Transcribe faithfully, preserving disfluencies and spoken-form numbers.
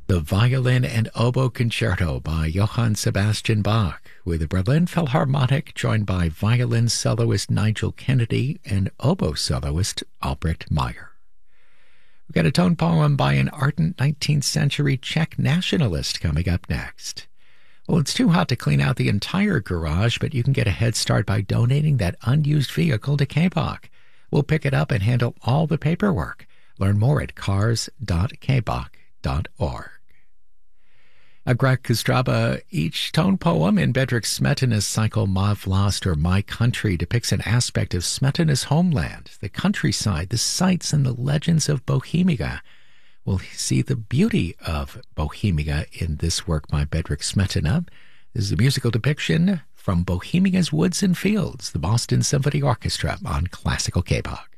The Violin and Oboe Concerto by Johann Sebastian Bach, with the Berlin Philharmonic joined by violin soloist Nigel Kennedy and oboe soloist Albrecht Meyer. We've got a tone poem by an ardent nineteenth century Czech nationalist coming up next. Well, it's too hot to clean out the entire garage, but you can get a head start by donating that unused vehicle to K B O C. We'll pick it up and handle all the paperwork. Learn more at cars dot k b o c dot org. Agrek Kostraba, each tone poem in Bedřich Smetana's cycle Ma Vlast, or My Country, depicts an aspect of Smetana's homeland, the countryside, the sights, and the legends of Bohemia. We'll see the beauty of Bohemia in this work by Bedřich Smetana. This is a musical depiction from Bohemia's woods and fields, the Boston Symphony Orchestra on Classical K B O C.